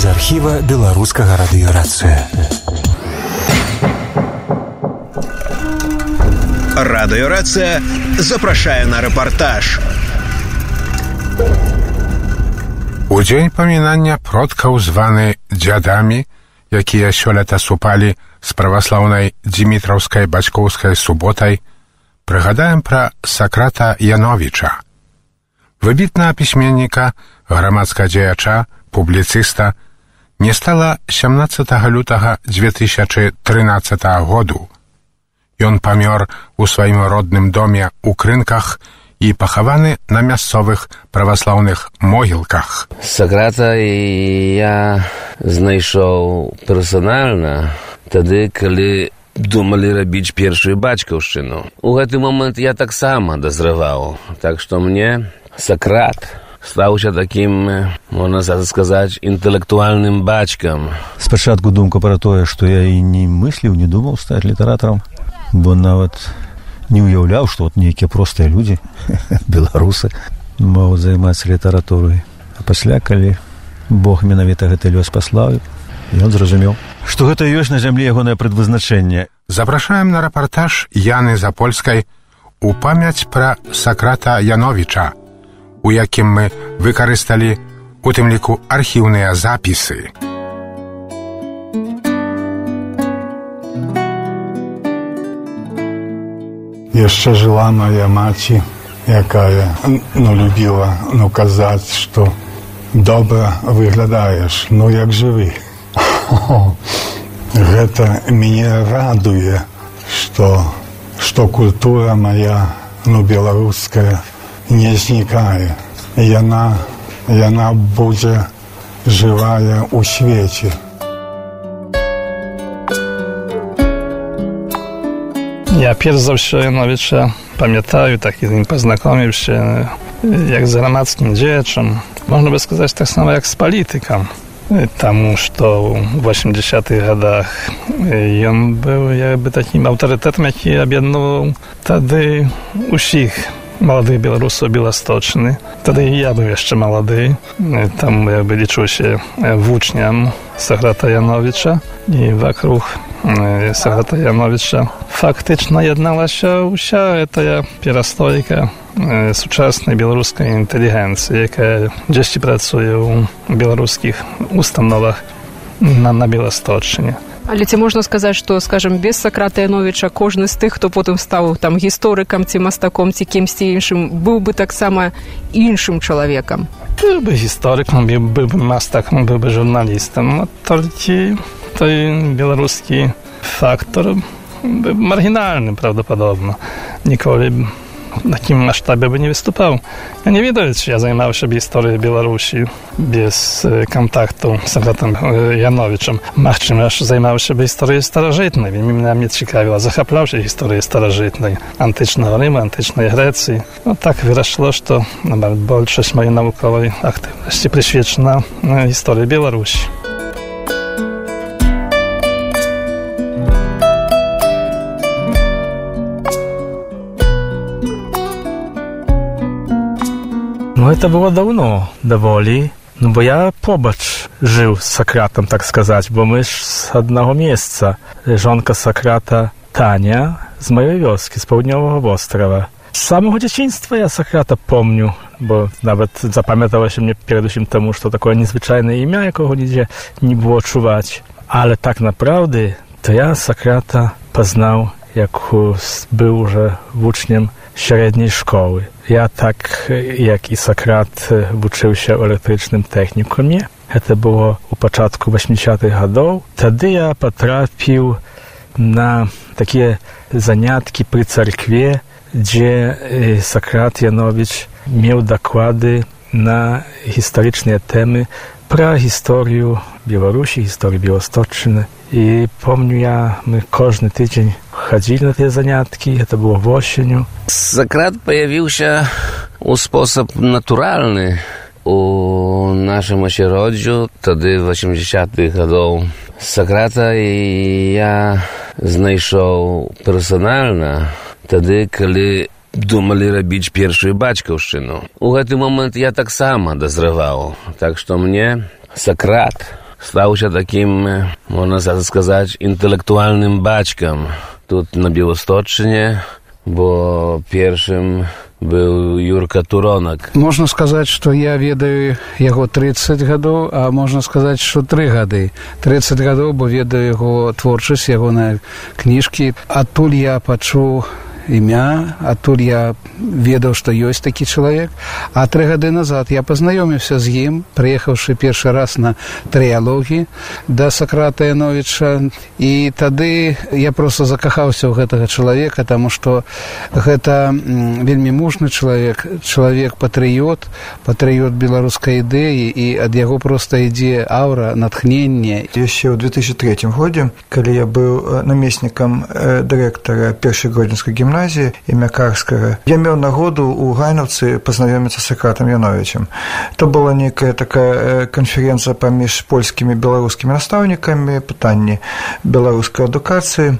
з архіва беларускага радыёрацыя. Радыёрацыя запрашае на рэпартаж. У дзень памінання продкаў, званы дзядамі, якія сёлета супалі з праваслаўнай дзімітраўскай бацькоўскай суботай, прыгадаем пра Сакрата Яновіча, выбітнага пісьменніка, грамадскага дзеяча, публіцыста. Не стала 17 лютага 2013 году. Ён памёр у сваім родным доме ў Крынках і пахаваны на мясцовых праваслаўных могілках. Сакрата я знайшоў персанальна тады, калі думалі рабіць першую бацькаўшчыну. У гэты момант я таксама дазраваў, так што мне Сакрат стаўся такім, можна сказаць, інтэлектуальным бацькам. Спачатку думка пра тое, што я і не мысліў, не думаў стаць літаратарам, бо нават не ўяўляў, што от нейкія простыя людзі, беларусы, могуць займацца літаратурай. А пасля, калі Бог менавіта гэты лёс паслаў, ён зразумеў, што гэта ёсць на зямлі ягонае прадвызначэнне. Запрашаем на рэпартаж Яны Запольскай у памяць пра Сакрата Яновіча, у якім мы выкарысталі у тым ліку архіўныя запісы. Яшчэ жыла моя маці, якая любіла казаць, што добра выглядаеш, як жывы. Гэта мяне радуе, што культура моя, беларуская, не знікае. Яна будзе жывая ў свеце. Ja pierwszy zawsze Janowicza pamiętаю, taki z nim poznakomił się jak z gramadzkim dzieciom. Można by сказать tak samo jak z polityką. Тому, что в 80-х годах он был jakby takim autorytetem, jaki objednał wtedy усіх молодых белорусов Белосточны. Wtedy ja był jeszcze młody. Tam jakby liczył się włóczniam Sakrata Janowicza i wokół Sakrata Janowicza faktycznie jednała się usia ta pierastojka współczesnej białoruskiej inteligencji, jaka dzieci pracują w białoruskich ustanowach na Белостоcznie. Але ці можна сказаць, што, скажам, без Сакрата Яновіча кожны з тых, хто потым стаў там гісторыкам ці мастаком ці кімсьці іншым, быў бы таксама іншым чалавекам? Był by historykiem, był by mastakiem, był by żurnalistą. No tolki białoruski faktor był marginalny prawdopodobnie. Nikogo w takim masztabie by nie wystупał. Ja nie wiedziałem, czy ja zajmował się historią Białorusi bez kontaktu z Sakratem Janowiczem. Machczym aż zajmował się historią starożytnej. Mnie ciekawiła, zachaplał się historią starożytnej, antycznego Rzymu, antycznej Grecji. No tak wyrażło, że większość mojej naukowej aktywności przyświecona historii Białorusi. No to było dawno, dowoli, no bo ja pobacz żył z Sakratą, tak сказать, bo my z jednego miejsca. Żonka Sakrata Tania z mojej wioski, z południowego Ostrowa. Z samego dzieciństwa ja Sakrata pomniu, bo nawet zapamiętało się mnie przede wszystkim temu, że to takie niezwyczajne imię, jakiego nigdzie nie było czuwać. Ale tak naprawdę to ja Sakrata poznał, jak był już uczniem średniej szkoły. Ja tak jak i Sakrat uczył się w elektrycznym technikumie. To było u początku 80-tych lat. Wtedy ja potrafił na takie zaniatki przy cerkwie, gdzie Sakrat Janowicz miał dokłady na historyczne temy про historię Białorusi, historię Białostoczny. I pomnю my każdy tydzień chodzili na te zaniatki, to było w osieniu. Sakrat pojawił się w sposób naturalny u naszym ośrodku, wtedy w 80-tych latach. Sakrata ja znajszał personalnie wtedy, kiedy думали robić pierwszą baćkowszczyną. U гэты moment ja tak samo dozrywał, tak że mnie Sakrat стаўся такім, можна сказаць, інтэлектуальным бацькам тут на Беласточчыне, бо першым быў Юрка Туронак. Можна сказаць, што я ведаю яго 30 гадоў, а можна сказаць, што 3 гады. 30 гадоў, бо ведаю яго творчасць, ягоныя кніжкі. Адтуль я пачуў імя, адтуль я ведаў, што ёсць такі чалавек. А 3 гады назад я пазнаёміўся з ім, прыехаўшы першы раз на трыялогі да Сакрата Яновіча. І тады я проста закахаўся ў гэтага чалавека, таму што гэта вельмі мужны чалавек, чалавек-патрыёт, патрыёт беларускай ідэі, і ад яго проста ідзе аўра, натхненне. Яшчэ ў 2003 годзе, калі я быў намеснікам дырэктара першай гродзенскай гімназіі імя Карскага, я меў нагоду ў Гайнаўцы пазнаёміцца з Сакратам Яновічам. То была нейкая такая канферэнцыя паміж польскімі і беларускімі настаўнікамі, пытанні беларускай адукацыі,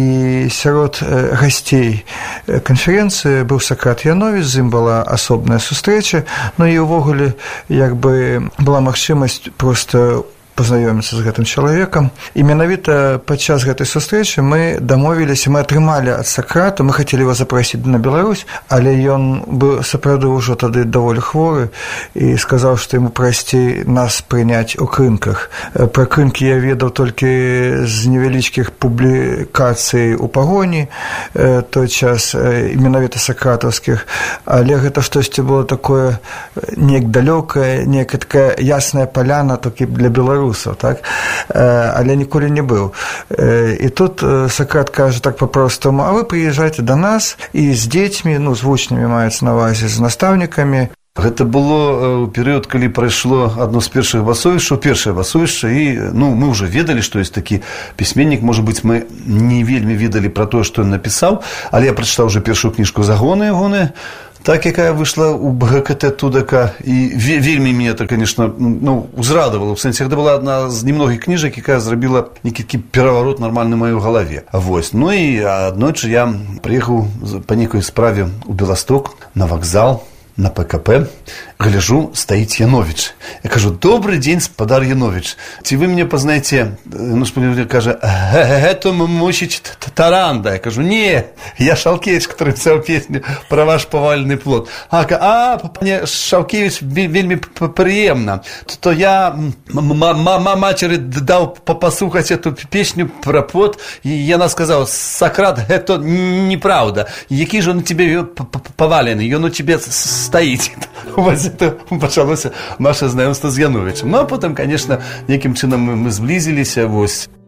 і сярод гасцей канферэнцыі быў Сакрат Яновіч, з ім была асобная сустрэча, ну і ўвогуле як бы была магчымасць проста пазнаёміцца з гэтым чалавекам. І менавіта падчас гэтай сустрэчы мы дамовіліся, мы атрымалі ад Сакрата, мы хацелі его запрасіць на Беларусь, але ён быў сапраўды ўжо тады даволі хворы і сказаў, што яму прасцей нас прыняць у крынках. Пра крынкі я ведаў толькі з невялічкіх публікацый у пагоні той час, і менавіта сакратаўскіх, але гэта штосьці было такое неяк далёкае, неяк такая ясная паляна толькі для беларусаў, так? Але ніколі не быў. І тут Сакрат кажа так па-простаму: а вы прыязджайце да нас і з дзецьмі, ну, з вучнямі маецца на ўвазе, з настаўнікамі. Гэта было ў перыяд, калі прайшло адно з першых басовішчаў, першае басовішча, і ну, мы ўжо ведалі, што ёсць такі пісьменнік, можа быць, мы не вельмі ведалі пра тое, што ён напісаў, але я прачытаў уже першую кніжку «Загоны ягоныя», так, якая выйшла ў БГКТ Тудака, і вельмі мяне это, конечно, ну, узрадавала, в сэнсе, гэта была адна з немногіх кніжак, якая зрабіла нейкі такі пераварот нармальны ў маёй галаве. Вось. Ну і аднойчы я прыехаў па нейкай справе ў Беласток на вакзал, на ПКП, гляжу, стаіць Яновіч. Я кажу: добрый дзень, спадар Яновіч. Ці вы мяне пазнаеце? Ну, кажа: гэта мусіць Таранда. Я кажу: не, я Шалкевич, который писал песню про ваш поваленный плод. Пане Шалкевич, вельмі прыемна. То я матери дал послухать эту песню про плод, и яна сказала: Сократ, это неправда. Який же он тебе поваленый? Он у тебе стоит. Вось это пачалося наше знаёмство з Яновічем. Ну, а потым, конечно, некім чынам мы зблізіліся, вось.